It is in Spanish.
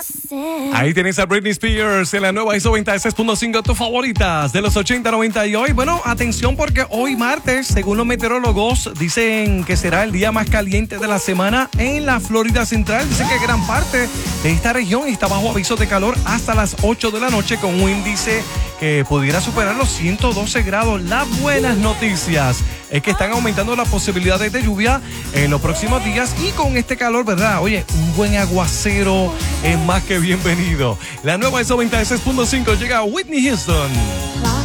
Ahí tienes a Britney Spears en la nueva ISO 96.5, tus favoritas de los 80, 90 y hoy. Bueno, atención porque hoy martes, según los meteorólogos, dicen que será el día más caliente de la semana en la Florida Central. Dicen que gran parte de esta región está bajo aviso de calor hasta las 8 de la noche con un índice que pudiera superar los 112 grados. Las buenas noticias es que están aumentando las posibilidades de lluvia en los próximos días y con este calor, ¿verdad? Oye, un buen aguacero es más que bienvenido. La nueva ISO 96.5 llega a Whitney Houston.